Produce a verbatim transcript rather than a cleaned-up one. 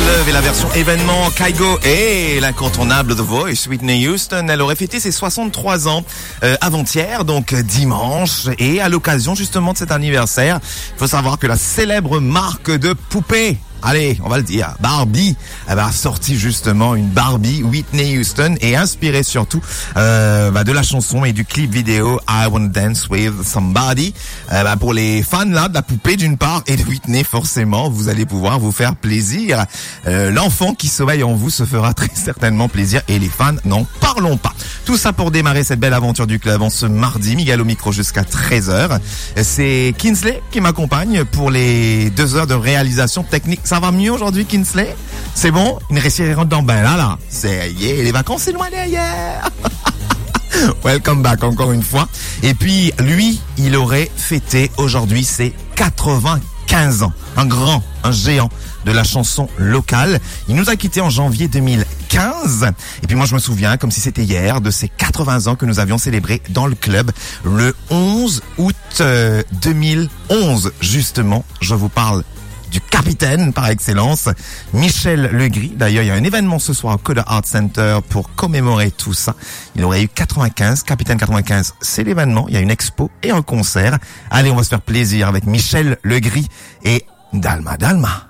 Love et la version événement Kygo et l'incontournable The Voice, Whitney Houston. Elle aurait fêté ses soixante-trois ans euh, avant-hier, donc dimanche. Et à l'occasion justement de cet anniversaire, il faut savoir que la célèbre marque de poupées, allez, on va le dire, Barbie, elle a sorti justement une Barbie Whitney Houston et inspirée surtout euh, bah, de la chanson et du clip vidéo I Wanna Dance With Somebody. Euh, bah, pour les fans là de la poupée d'une part et de Whitney forcément, vous allez pouvoir vous faire plaisir. Euh, l'enfant qui sommeille en vous se fera très certainement plaisir et les fans n'en parlons pas. Tout ça pour démarrer cette belle aventure du club en ce mardi. Miguel au micro jusqu'à treize heures. C'est Kinsley qui m'accompagne pour les deux heures de réalisation technique. Ça va mieux aujourd'hui, Kinsley? C'est bon? Une récidive dans bain, là, là. C'est, yeah, les vacances, c'est loin derrière. Welcome back, encore une fois. Et puis, lui, il aurait fêté aujourd'hui ses quatre-vingt-quinze ans. Un grand, un géant de la chanson locale. Il nous a quittés en janvier deux mille quinze. Et puis moi, je me souviens, comme si c'était hier, de ces quatre-vingts ans que nous avions célébrés dans le club le onze août euh, deux mille onze. Justement, je vous parle du capitaine par excellence, Michel Legris. D'ailleurs, il y a un événement ce soir au Coda Art Center pour commémorer tout ça. Il aurait eu quatre-vingt-quinze, capitaine quatre-vingt-quinze, c'est l'événement. Il y a une expo et un concert. Allez, on va se faire plaisir avec Michel Legris et Dalma Dalma.